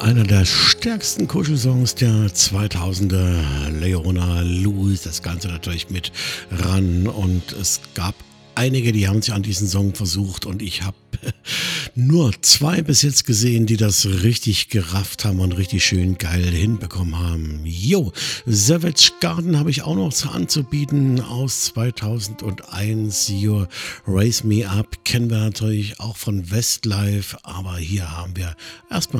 einer der stärksten Kuschelsongs der 2000er. Leona Lewis, das Ganze natürlich mit ran. Und es gab einige, die haben sich an diesen Song versucht. Und ich habe nur 2 bis jetzt gesehen, die das richtig gerafft haben und richtig schön geil hinbekommen haben. Jo, Savage Garden habe ich auch noch anzubieten aus 2001. Your Raise Me Up kennen wir natürlich auch von Westlife. Aber hier haben wir erstmal